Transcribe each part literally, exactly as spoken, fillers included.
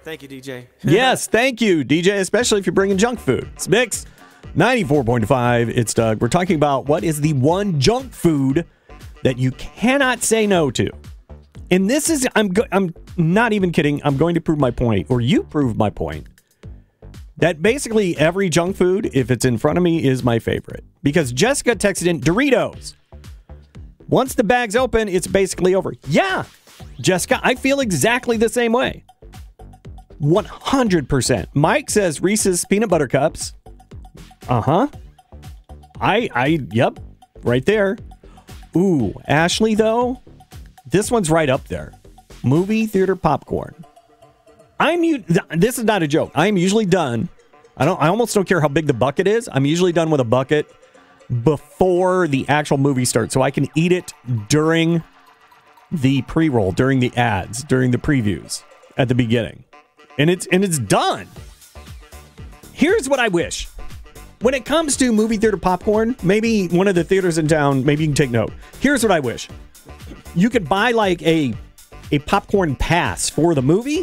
Thank you, D J. Yes, thank you, D J, especially if you're bringing junk food. It's Mix ninety-four point five. It's Doug. We're talking about what is the one junk food that you cannot say no to. And this is, I'm go, I'm not even kidding. I'm going to prove my point, or you prove my point, that basically every junk food, if it's in front of me, is my favorite. Because Jessica texted in Doritos. Once the bag's open, it's basically over. Yeah, Jessica, I feel exactly the same way. one hundred percent. Mike says Reese's Peanut Butter Cups. Uh-huh. I, I, yep, right there. Ooh, Ashley, though, this one's right up there. Movie theater popcorn. I'm, this is not a joke. I'm usually done. I don't, I almost don't care how big the bucket is. I'm usually done with a bucket before the actual movie starts, so I can eat it during the pre-roll, during the ads, during the previews at the beginning. And it's and it's done. Here's what I wish. When it comes to movie theater popcorn, maybe one of the theaters in town, maybe you can take note. Here's what I wish. You could buy like a, a popcorn pass for the movie.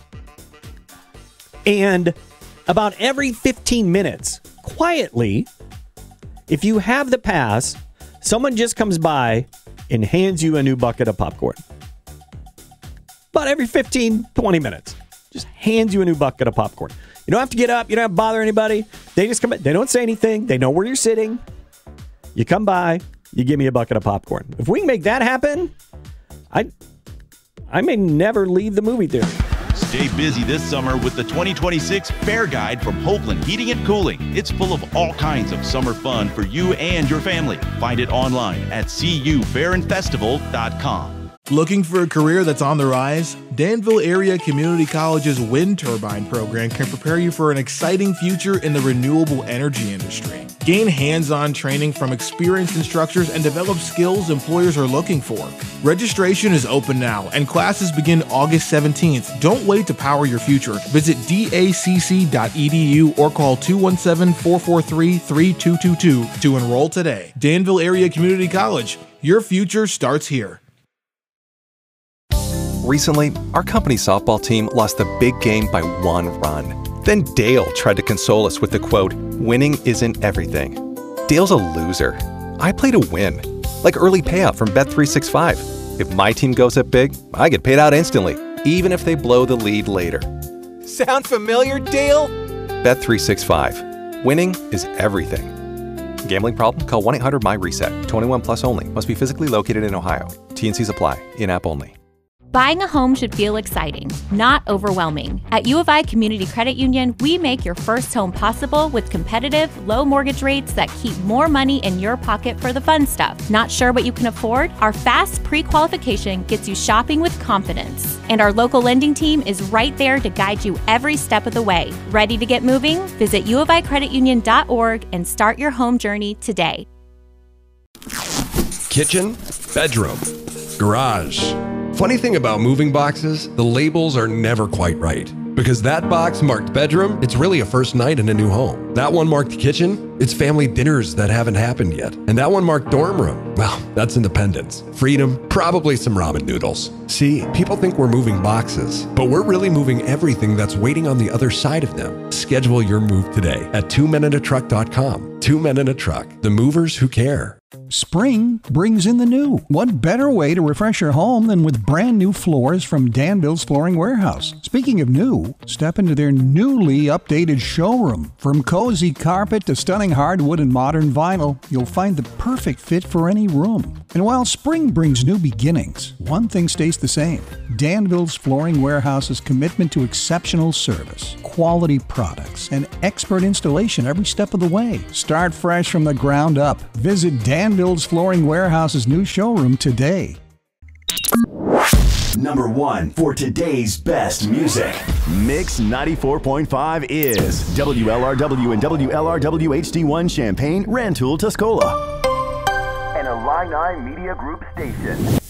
And about every fifteen minutes, quietly, if you have the pass, someone just comes by and hands you a new bucket of popcorn. About every fifteen, twenty minutes. Just hands you a new bucket of popcorn. You don't have to get up. You don't have to bother anybody. They just come in. They don't say anything. They know where you're sitting. You come by. You give me a bucket of popcorn. If we can make that happen, I, I may never leave the movie theater. Stay busy this summer with the twenty twenty-six Fair Guide from Hopeland Heating and Cooling. It's full of all kinds of summer fun for you and your family. Find it online at c u fair and festival dot com. Looking for a career that's on the rise? Danville Area Community College's wind turbine program can prepare you for an exciting future in the renewable energy industry. Gain hands-on training from experienced instructors and develop skills employers are looking for. Registration is open now, and classes begin August seventeenth. Don't wait to power your future. Visit d a c c dot e d u or call two one seven, four four three, three two two two to enroll today. Danville Area Community College. Your future starts here. Recently, our company softball team lost the big game by one run. Then Dale tried to console us with the quote, "Winning isn't everything." Dale's a loser. I play to win. Like early payout from Bet three sixty-five. If my team goes up big, I get paid out instantly, even if they blow the lead later. Sound familiar, Dale? Bet three sixty-five. Winning is everything. Gambling problem? Call one eight hundred M Y reset. twenty-one plus only. Must be physically located in Ohio. T N Cs apply. In-app only. Buying a home should feel exciting, not overwhelming. At U of I Community Credit Union, we make your first home possible with competitive, low mortgage rates that keep more money in your pocket for the fun stuff. Not sure what you can afford? Our fast pre-qualification gets you shopping with confidence. And our local lending team is right there to guide you every step of the way. Ready to get moving? Visit u of i credit union dot org and start your home journey today. Kitchen, bedroom, garage. Funny thing about moving boxes, the labels are never quite right. Because that box marked bedroom, it's really a first night in a new home. That one marked kitchen, it's family dinners that haven't happened yet. And that one marked dorm room, well, that's independence, freedom, probably some ramen noodles. See, people think we're moving boxes, but we're really moving everything that's waiting on the other side of them. Schedule your move today at two men in a truck dot com. Two Men in a Truck, the movers who care. Spring brings in the new. What better way to refresh your home than with brand new floors from Danville's Flooring Warehouse? Speaking of new, step into their newly updated showroom. From cozy carpet to stunning hardwood and modern vinyl, you'll find the perfect fit for any room. And while spring brings new beginnings, one thing stays the same. Danville's Flooring Warehouse's commitment to exceptional service, quality products, and expert installation every step of the way. Start fresh from the ground up. Visit Danville's Flooring Warehouse's new showroom today. Number one for today's best music. Mix ninety-four point five is W L R W and W L R W H D one Champaign, Rantoul, Tuscola. An Illini Media Group station.